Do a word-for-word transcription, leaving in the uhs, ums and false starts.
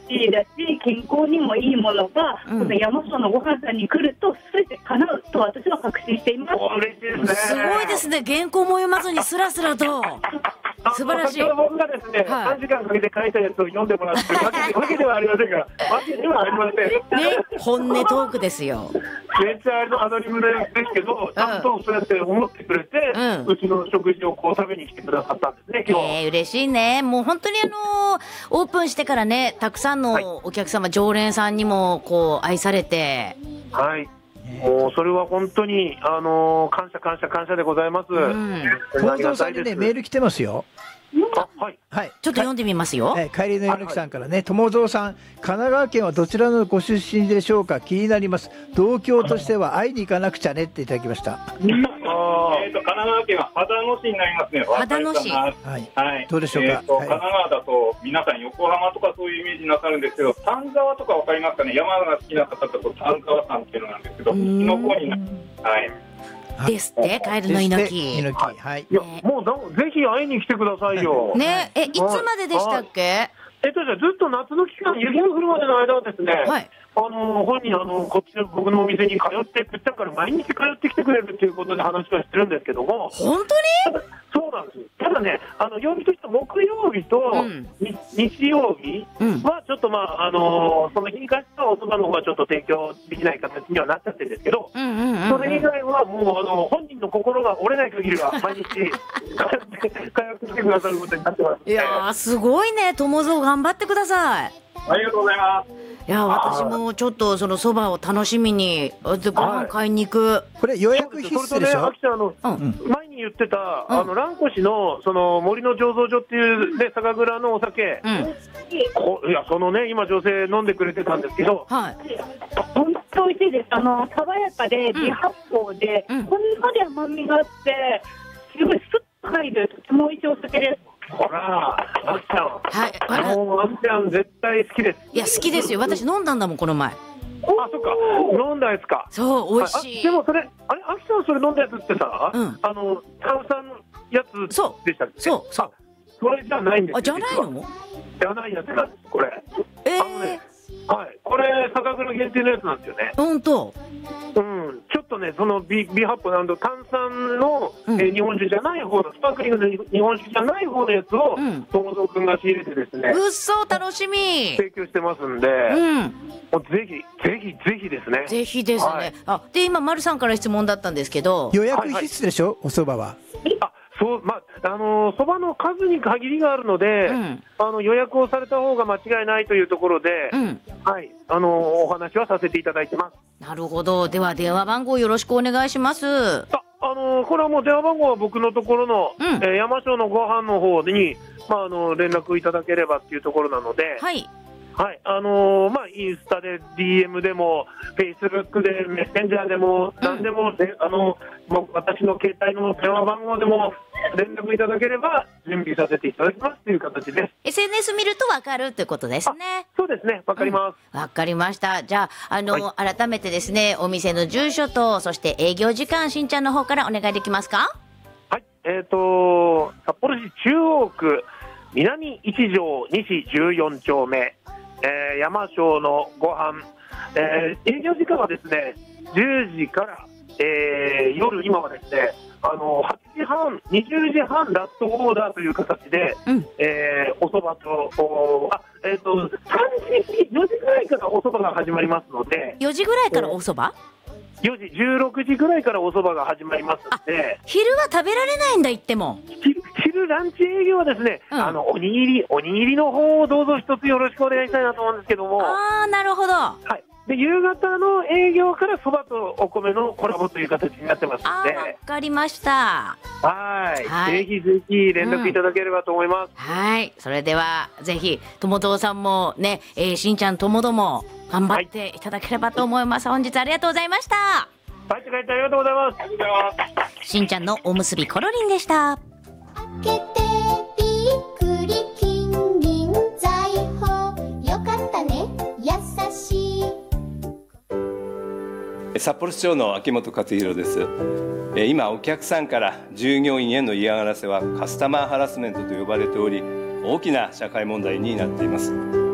シーだし健康にもいいものが、うん、この山椒のご飯さんに来ると全て叶うと私は確信しています。 嬉しいですね。 すごいですね。原稿も読まずにスラスラと素晴らしい。 僕がですね、はい、さんじかんかけて書いたやつを読んでもらってるわけで、わけではありませんが、わけではありません。 ね、本音トークですよ。 めっちゃアドリブですけど、ちゃんとそうやって思ってくれて、うん、うちの食事をこう食べに来てくださったんですね、今日。 えー、嬉しいね。もう本当にあのー、オープンしてからね、たくさんのお客様、はい、常連さんにもこう愛されて。 はい。もうそれは本当に、あのー、感謝感謝感謝でございます。 友蔵さんにねメール来てますよ。 あ、はい、 はい、ちょっと読んでみますよ。 えー、帰りのゆぬきさんからね、友蔵さん、神奈川県はどちらのご出身でしょうか、気になります。同郷としては会いに行かなくちゃねっていただきました。 あえー、と神奈川県は秦野市になりますね。 秦野市、 はいはい、 どうでしょうか。えーとはい、神奈川だと皆さん横浜とかそういうイメージになさるんですけど、丹沢とかわかりますかね。山が好きな方だと丹沢山っていうのなんですけど、の方になる。はい。 ですって、カエルの猪木。 猪木、はい。 いや、もうぜひ会いに来てくださいよ。 ね、え、いつまででしたっけ？ えっとじゃあずっと夏の期間、雪が降るまでの間はですね。はい。あの本人あのこっちの僕のお店に通ってくっちゃから毎日通ってきてくれるっていうことで話はしてるんですけども。 本当に？ そうなんです。ただね、あの曜日として木曜日と、うん、日曜日はちょっとまああのー、その日に関してはおそばの方はちょっと提供できない形にはなっちゃってるんですけど、うんうんうんうん、それ以外はもうあの本人の心が折れない限りは毎日通ってきてくださることになってます、ね。 いやーすごいね、友蔵頑張ってください。 ありがとうございます。 いや私もちょっとそのそばを楽しみにご飯買いに行く、はい、 これ予約必須でしょ。 秋田の、うん、前に言ってた、うん、あの蘭越のその森の醸造所っていうね酒蔵のお酒、うん、こいやそのね今女性飲んでくれてたんですけど、はい、 本当美味しいです。あの爽やかで微発泡で、うん、ほんのり甘みがあってすごいスッと入るとても美味しいお酒です。 ほら、あきちゃん。はい、あのあきちゃん絶対好きです。 いや好きですよ。私飲んだんだもんこの前。 あ、そっか。飲んだやつか。 そう美味しい。 でもそれあれあきちゃんそれ飲んだやつってさ、うん、あの炭酸のやつでしたっけ？ そうそう。 それじゃないんですよ。 あ、じゃないの？ じゃないやつなんですこれ。 えー、 あのね、はい、これ酒蔵限定のやつなんですよね。 本当。 うん、ちょっとねその微微発泡なんと炭酸の、うん、えー、日本酒じゃない方のスパークリングの日本酒じゃない方のやつを、うん、友蔵くんが仕入れてですね。 うっそ楽しみ。 提供してますんで、うん、もうぜひぜひぜひですね。 ぜひですね。はい、あで今丸さんから質問だったんですけど。 予約必須でしょ、はいはい、お蕎麦は。 あそうまあのそばの数に限りがあるので、うん、あの予約をされた方が間違いないというところで、うん、はいあのお話はさせていただいてます。 なるほど。では電話番号よろしくお願いします。 あ、あのこれはもう電話番号は僕のところの、うんえー、山椒のご飯の方に、まあ、あの連絡いただければっていうところなので、 はいはい、あのー、まあインスタで ディーエム でもフェイスブックでメッセンジャーでも何でも、ね、うん、あのもう私の携帯の電話番号でも連絡いただければ準備させていただきますという形です。 エスエヌエス 見ると分かるということですね。 そうですね、分かります。 うん、分かりました。じゃあ、あの、はい、改めてですねお店の住所とそして営業時間しんちゃんの方からお願いできますか。 はい、えーと札幌市中央区南一条西じゅうよん丁目、えー、山椒のご飯、えー、営業時間はですねじゅうじから、えー、夜今はですねあのはちじはんにじゅうじはんラストオーダーという形で、うんえー、おそばとあ、えー、とさんじよじぐらいからおそばが始まりますので。 よじぐらいからおそば、 えー、よじじゅうろくじぐらいからおそばが始まりますので。 昼は食べられないんだ言っても。 昼ランチ営業はですね、うん、あのおにぎりおにぎりの方をどうぞ一つよろしくお願いしたいなと思うんですけども。 あーなるほど。 はい。で夕方の営業からそばとお米のコラボという形になってますので。 あーわかりました。 はいはいぜひぜひ連絡いただければと思います。 うん、はいそれではぜひ友蔵さんもね、えー、しんちゃんともども頑張っていただければと思います。はい、本日ありがとうございました。 帰って帰ってありがとうございます。 しんちゃんのおむすびコロリンでした。 開けてびっくり金銀財宝よかったね優しい。 札幌市長の秋元克弘です。今お客さんから従業員への嫌がらせはカスタマーハラスメントと呼ばれており大きな社会問題になっています。